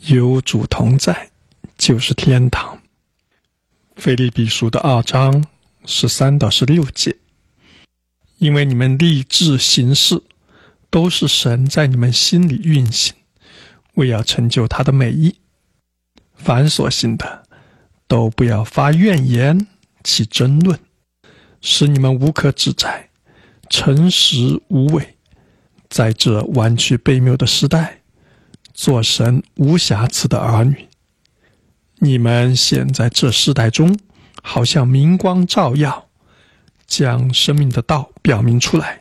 有主同在，就是天堂。腓立比书的2章13到16节，因为你们立志行事，都是神在你们心里运行，为要成就他的美意。凡所行的，都不要发怨言，起争论，使你们无可指摘，诚实无伪，在这弯曲悖谬的时代，做神无瑕疵的儿女。你们现在这时代中，好像明光照耀，将生命的道表明出来。